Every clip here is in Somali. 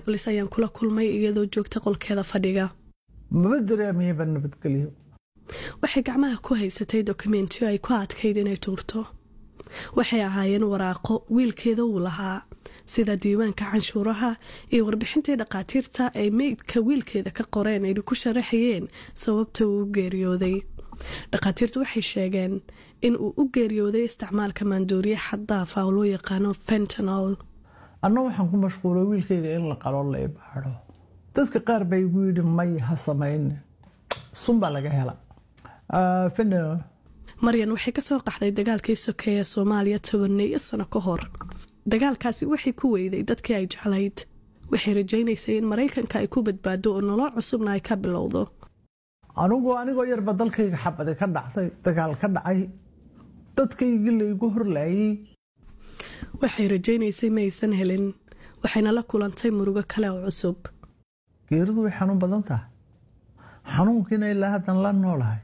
Minneapolis ayaan kula kulmay iyadoo joogta qolkeeda fadhiga. Ma dareemay nabadgelyo. Waxay gacmaha ku haysatay dokumentiyo ay ku adkayd inay tuurto. Waxay ahaayeen waraaqo wiilkeeda uu lahaa, sida diiwaanka canshuuraha iyo warbixintii dhaqaatiirta ay meydka wiilkeeda ka qoreen ay ku sharaxayeen sababta uu geeriyooday. dhaqaatiirtu waxay sheegeen in uu u geeriyooday isticmaalka maandooriye xad dhaaf ah oo loo yaqaano fentanyl. Anna waxaan ku mashquulay wiilkayga in la qalo la ibaaro. Dadka qaar bay igu yidhi may ha samayn. Sunba laga hela. Fentanyl. Maryan waxay ka soo qaxday dagaalkii sokeeye ee Soomaaliya 10 sano ka hor. Dagaalkaasi waxay ku weyday dadkii ay jeclayd. Waxay rajaynaysay in Mareykanka ay ku badbaado oo nolol cusubna ay ka bilowdo. anigoo yar badalkayga xabad ka dhacday dagaal ka dhacay dadkayga leeygu horlaayay waxay rajaynaysay maysan helin waxayna la kulantay murugo kale oo cusub geeridu way xanuun badan tahay xanuunkiina ilaa hadan la noolahay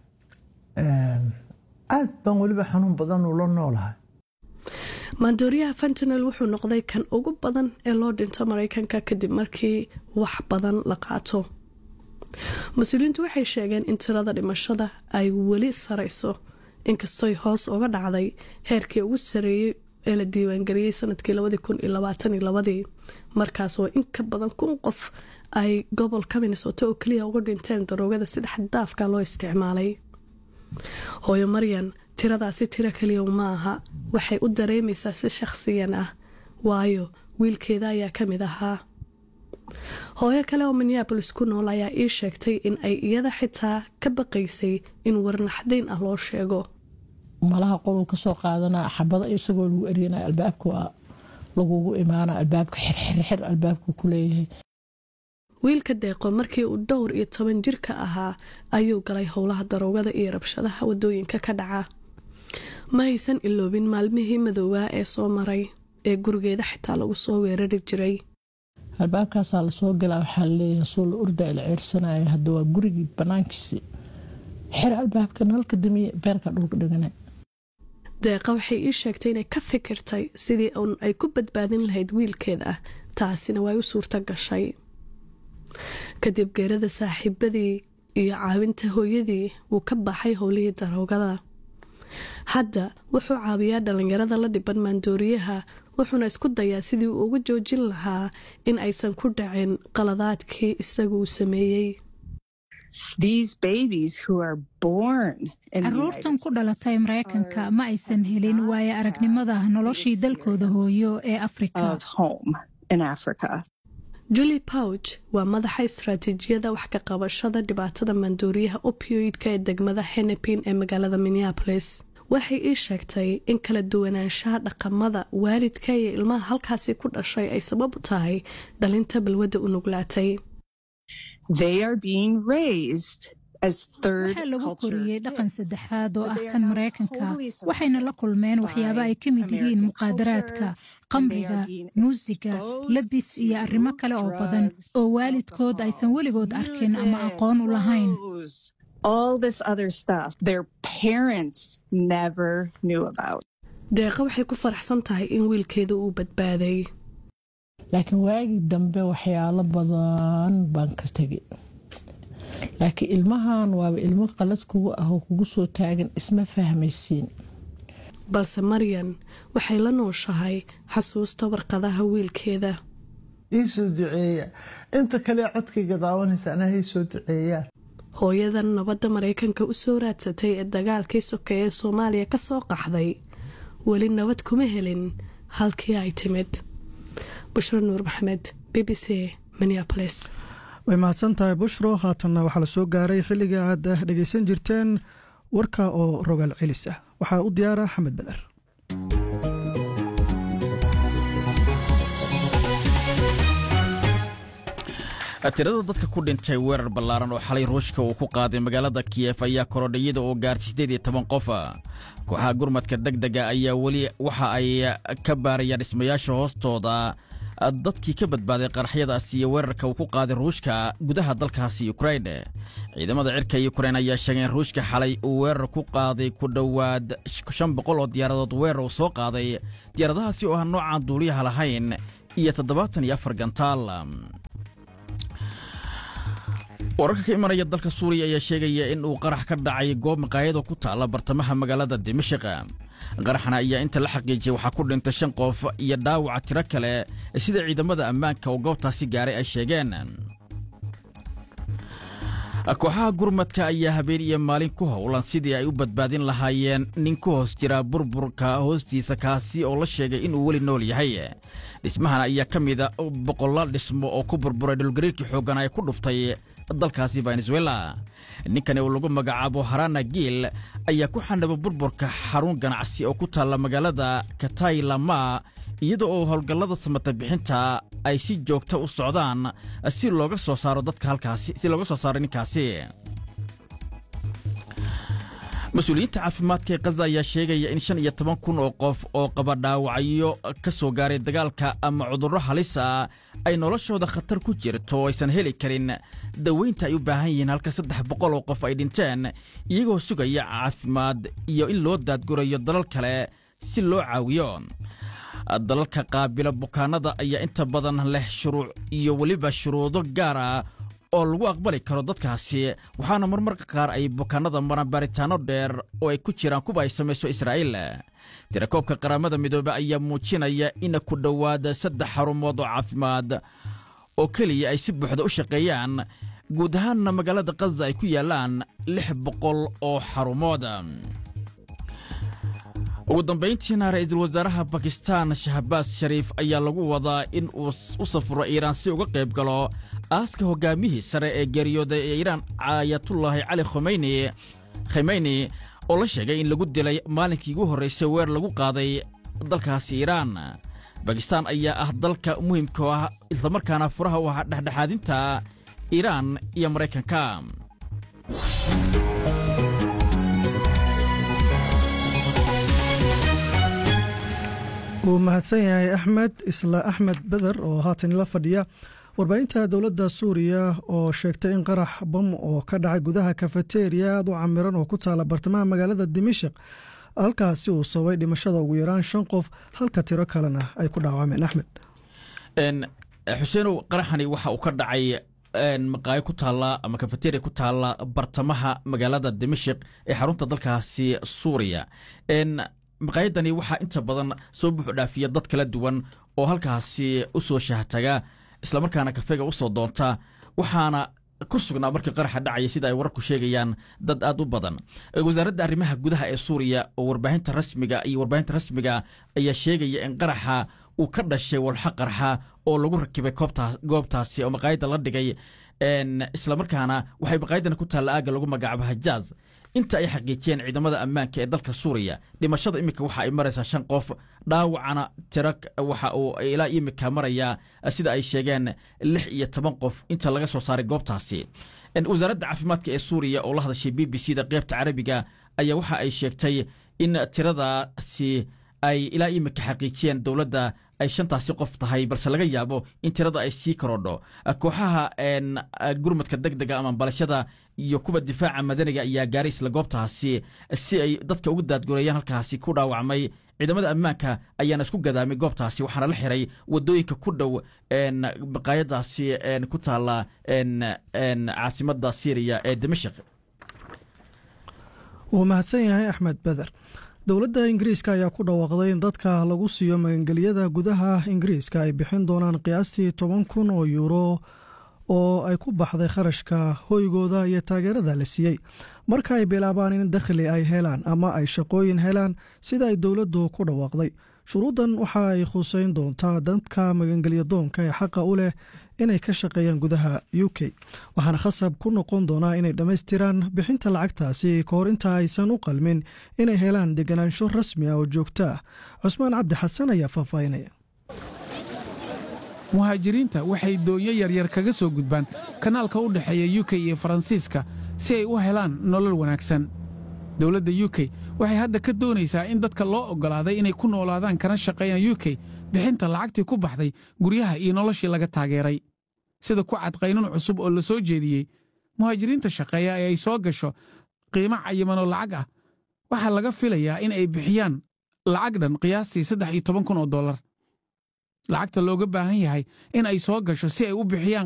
aad baan waliba xanuun badan u la noolahay maandooriyaha fentanyl wuxuu noqday kan ugu badan ee loo dhinto Mareykanka kadib markii wax badan la qaato. Mas'uuliyiintu waxay sheegeen in tirada dhimashada ay weli sareyso inkastoo hoos uga dhacday heerkii ugu sareeyay ee la diiwaangeliyay sanadkii 2022 markaas oo in ka badan 1,000 qof ay gobolka Minnesota oo kaliya uga dhinteen daroogada si xad dhaaf ah loo isticmaalay. Hooyo Maryan tiradaasi tira kaliya ma aha waxay u dareemaysaa si shakhsiyan ah waayo wiilkeeda ayaa ka mid ahaa. hooyo kale oo Minneapolis ku nool ayaa ii sheegtay in ay iyada xitaa ka baqaysay in warnaxdayn ah loo sheego. malaha qolka ka soo qaadana xabada isagoo lagu eriyay albaabka lagugu imaana albaabka xir albaabku ku leeyahay. wiilka deeqo markii uu dhowr iyo 10 jirka ahaa ayuu galay howlaha daroogada iyo rabshadaha wadooyinka ka dhaca. ma haysan iloobin maalmihii madowaa ee soo maray ee gurigeeda xitaa lagu soo weerari jiray. albaabkaas la soo galay waxa leeyahay soo urda ila ciirsanay hadda waa gurigii banaankiisa xir albaabka nalka damiye beerka dhulka dhigana. deeqa waxay ii sheegtay inay ka fikirtay sidii ay ku badbaadin lahayd wiilkeeda taasina way u suurta gashay. kadib geerida saaxiibadii iyo caawinta hooyadii wuu ka baxay howlihii daroogada. hadda wuxuu caawiyaa dhalinyarada la dhiban maandooriyaha wuxuuna isku dayaa sidii uu uga joojin lahaa in aysan ku dhacin qaladaadkii isagu sameeyay. carruurtan ku dhalatay Mareykanka ma aysan helin waayo aragnimada noloshii dalkooda hooyo ee Afrika. Julie Pouch waa madaxa istaraatiijiyada wax ka qabashada dhibaatada maandooriyaha opioidka ee degmada Hennepin ee magaalada Minneapolis. waxay ii sheegtay in kala duwanaanshaha dhaqamada waalidka iyo ilmaha halkaasi ku dhashay ay sabab u tahay dhalinta balwada u nuglaatay. waxaa lagu koriyey dhaqan saddexaad oo ah kan Mareykanka waxayna la kulmeen waxyaabo ay ka mid yihiin muqaadaraadka, qamriga, muusiga, labis iyo arrimo kale oo badan oo waalidkood aysan weligood arkin ama aqoon u lahayn. all this other stuff their parents never knew about. deeqa waxay ku faraxsan tahay in wiilkeeda uu badbaaday. laakiin waagi dambe waxyaalo badan baan ka tagay. laakiin ilmahan waa ilmo qalad kugu ah oo kugu soo taagan isma fahmaysiin. balse Maryan waxay la nooshahay xasuusta warqadaha wiilkeeda. iisoo duceeya inta kale codkayga daawanaysa anaa iisoo duceeyaa. hooyadan nabadda Mareykanka u soo raadsatay ee dagaalkii sokeeye ee Soomaaliya ka soo qaxday weli nabad kuma helin halkii ay timid. Bushra Nuur Maxamed, BBC Minneapolis. way mahadsan tahay Bushro. haatanna waxaa la soo gaaray xilliga aad dhegeysan jirteen warka oo rogaal celis ah. waxaa u diyaara Xamed Badar. tirada dadka ku dhintay weerar ballaaran oo xalay Ruushka uu ku qaaday magaalada Kiev ayaa korodhayada oo gaartay 18 qof. kooxaha gurmadka degdega ayaa weli waxa ay ka baarayaan dhismayaasha hoostooda dadkii ka badbaaday qaraxyadaasi iyo weerarka uu ku qaaday Ruushka gudaha dalkaasi Ukraine. ciidamada cirka Ukraine ayaa sheegay in Ruushka xalay uu weerar ku qaaday ku dhawaad 500 oo diyaaradood weerar uu soo qaaday diyaaradahaasi oo aan noocan duuliyaha lahayn iyo 74 gantaal. wararka ka imanaya dalka Suuriya ayaa sheegaya in uu qarax ka dhacay goob maqaayado ku taala bartamaha magaalada Dimashq. qaraxna ayaa inta la xaqiijiyay waxa ku dhintay 5 qof iyo dhaawac tiro kale sida ciidamada ammaanka oo goobtaasi gaaray ay sheegeen. kooxaha gurmadka ayaa habeen iyo maalin ku howlan sidii ay u badbaadin lahaayeen nin ku hoos jira burburka hoostiisa kaasi oo la sheegay inuu weli nool yahay. dhismahan ayaa ka mid ah boqolaal dhismo oo ku burburay dhulgariirkii xooggan ay ku dhuftay dalkaasi Venezuela. ninkani oo lagu magacaabo Harana Gil ayaa ku xanaba burburka xarun ganacsi oo ku taala magaalada Kataylama iyadoo oo howlgallada samata bixinta ay si joogta u socdaan si looga soo saaro dadka halkaasi ninkaasi. mas-uuliyiinta caafimaadka ee Gaza ayaa sheegaya in 15,000 oo qof oo qaba dhaawacyo ka soo gaaray dagaalka ama cudurro halis ah ay noloshooda khatar ku jirto aysan heli karin daweynta ay u baahan yihiin halka 300 oo qof ay dhinteen iyagoo sugaya caafimaad iyo in loo daadgurayo dalal kale si loo caawiyo. dalalka qaabila bukaanada ayaa inta badan leh shuruuc iyo weliba shuruudo gaar ah oo lagu aqbali karo dadkaasi waxaana marmarka qaar ay bukaanada maraan baaritaano dheer oo ay ku jiraan kuwa ay samayso Israa'iil. tirakoobka qaramada midoobay ayaa muujinaya in ku dhowaad 3 xarumood oo caafimaad oo kaliya ay si buuxda u shaqeeyaan guud ahaan magaalada Gaza ay ku yaalaan 600 oo xarumood. ugu dambeyntiina ra'iisul wasaaraha Pakistan Shahbaz Sharif ayaa lagu wadaa in uu u safro Iiraan si uga qayb galo aaska hogaamiyihii sare ee geeriyooday ee Iiraan Ayatollah Ali Khamenei oo la sheegay in lagu dilay maalinkii ugu horreysay weer lagu qaaday dalkaasi Iiraan. Pakistan ayaa ah dalka muhiimka ah isla markaana furaha u ah dhexdhexaadinta Iiraan iyo Mareykanka. wuu mahadsan yahay axmed beder oo haatan la fadhiya warbaahinta dowladda Suuriya oo sheegtay in qarax bam oo ka dhacay gudaha kafeteriya aad u camiran oo ku taala bartamaha magaalada Dimashq halkaasi uu sababay dhimashada ugu yaraan 5 qof halka tiro kalena ay ku dhaawacmeen. Axmed Xuseenow, qaraxani waxa uu ka dhacay maqaayo ku taala ama kafeteriya ku taala bartamaha magaalada Dimashq ee xarunta dalkaasi Suuriya. maqaayadani waxaa inta badan soo buux dhaafiya dad kala duwan oo halkaasi u soo shahtaga isla markaana kafeega u soo doonta waxaana ku sugnaa markii qaraxa dhacaya sida ay wararku sheegayaan dad aad u badan. wasaaradda arrimaha gudaha ee Suuriya oo warbaahinta rasmiga ayaa sheegaya in qaraxa uu ka dhashay walxa qarxa oo lagu rakibay goobtaasi oo maqaayadda la dhigay isla markaana waxay maqaayadan ku taala aaga lagu magacaabo Hajaz. inta ay xaqiijiyeen ciidamada ammaanka ee dalka Suuriya dhimashada imika waxa ay maraysaa 5 qof dhaawacana tirak waxa uu ilaa imika maraya sida ay sheegeen 16 qof inta laga soo saaray goobtaasi. wasaaradda caafimaadka ee Suuriya oo la hadashay BBC-da qaybta Carabiga ayaa waxa ay sheegtay in tiradaasi ay ilaa imika xaqiijiyeen dowladda ay 5 qof tahay balse laga yaabo in tirada ay sii korodho. kooxaha gurmadka degdega ama balashada iyo kuwa difaaca madaniga ayaa gaaray isla goobtaasi si ay dadka ugu daadgurayaan halkaasi ku dhaawacmay. ciidamada ammaanka ayaana isku gadaamay goobtaasi waxaana la xiray wadooyinka ku dhow maqaayadaasi ku taala caasimadda Syria ee Dimashq. wuu mahadsan yahay Axmed Beder. dowladda Ingiriiska ayaa ku dhawaaqday in dadka lagu siiyo magangeliyada gudaha Ingiriiska ay bixin doonaan qiyaastii 10,000 oo euro oo ay ku baxday kharashka hoygooda iyo taageerada la siiyey marka ay bilaabaan in dakhli ay helaan ama ay shaqooyin helaan sida ay dowladdu ku dhawaaqday. shuruudan waxa ay khuseyn doontaa dadka magangelyo doonka ee xaqa u leh inay ka shaqeeyaan gudaha UK waxaana khasab ku noqon doonaa inay dhammaystiraan bixinta lacagtaasi ka hor inta aysan u qalmin inay helaan deganaansho rasmi ah oo joogto ah. Cusmaan Cabdi Xasan ayaa faahfaahinaya. muhaajiriinta waxay doonyo yaryar kaga soo gudbaan kanaalka u dhexeeya UK iyo Faransiiska si ay u helaan nolol wanaagsan. dowladda UK waxay hadda ka doonaysaa in dadka loo oggolaaday inay ku noolaadaan kana shaqeeyaan UK bixinta lacagtii ku baxday guryaha iyo noloshii laga taageeray. sida ku cad qaynuun cusub oo la soo jeediyey muhaajiriinta shaqeeya ee ay soo gasho qiimo cayiman oo lacag ah waxaa laga filayaa in ay bixiyaan lacag dhan qiyaastii $13,000 oo dollar. lacagta looga baahan yahay in ay soo gasho si ay u bixiyaan